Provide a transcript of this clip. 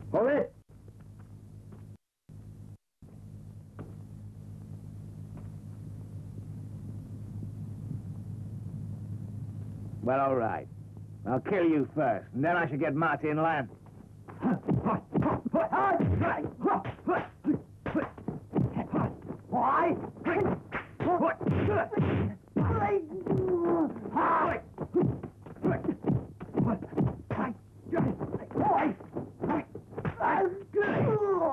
Hold it! Well, all right. I'll kill you first, and then I shall get Marty in land.